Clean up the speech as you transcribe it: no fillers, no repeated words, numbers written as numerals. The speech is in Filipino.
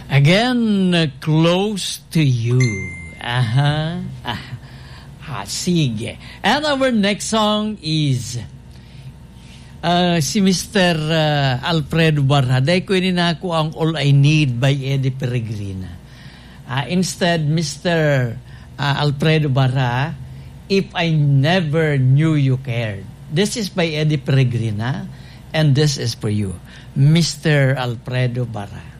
Again, close to you. Sige. And our next song is si Mr. Alfredo Barra. Dahil ko ako ang All I Need by Eddie Peregrina. Instead, Mr. Alfredo Barra, If I Never Knew You Cared. This is by Eddie Peregrina, and this is for you, Mr. Alfredo Barra.